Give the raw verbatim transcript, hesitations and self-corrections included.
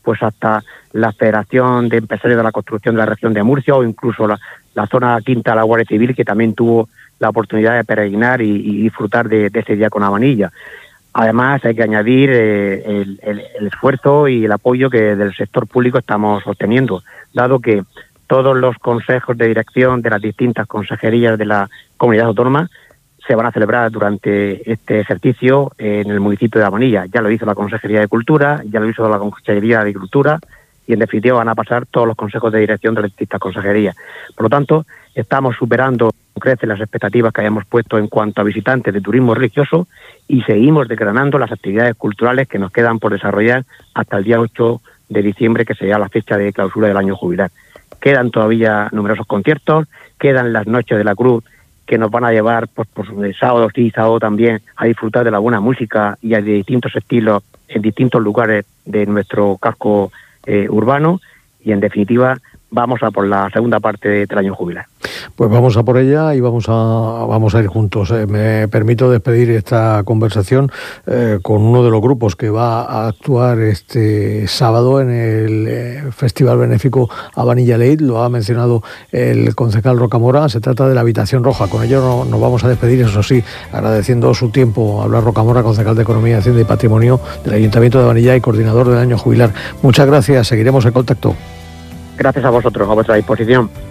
pues hasta la Federación de Empresarios de la Construcción de la Región de Murcia, o incluso la, la zona quinta de la Guardia Civil, que también tuvo la oportunidad de peregrinar y, y disfrutar de, de ese día con Habanilla. Además, hay que añadir eh, el, el, el esfuerzo y el apoyo que del sector público estamos obteniendo, dado que todos los consejos de dirección de las distintas consejerías de la comunidad autónoma se van a celebrar durante este ejercicio en el municipio de Habanilla. Ya lo hizo la Consejería de Cultura, ya lo hizo la Consejería de Agricultura, y en definitiva van a pasar todos los consejos de dirección de las distintas consejerías. Por lo tanto, estamos superando, crecen las expectativas que habíamos puesto en cuanto a visitantes de turismo religioso, y seguimos desgranando las actividades culturales que nos quedan por desarrollar hasta el día ocho de diciembre, que será la fecha de clausura del año jubilar. Quedan todavía numerosos conciertos, quedan las Noches de la Cruz, que nos van a llevar pues, por sábado sí, sábado también, a disfrutar de la buena música y de distintos estilos en distintos lugares de nuestro casco eh, urbano, y en definitiva vamos a por la segunda parte del año jubilar. Pues vamos a por ella y vamos a vamos a ir juntos. Eh, me permito despedir esta conversación eh, con uno de los grupos que va a actuar este sábado en el eh, Festival Benéfico Habanilla Late. Lo ha mencionado el concejal Rocamora. Se trata de la Habitación Roja. Con ello no, nos vamos a despedir, eso sí, agradeciendo su tiempo. Hablar Rocamora, concejal de Economía, Hacienda y Patrimonio del Ayuntamiento de Habanilla y coordinador del año jubilar. Muchas gracias. Seguiremos en contacto. Gracias a vosotros, a vuestra disposición.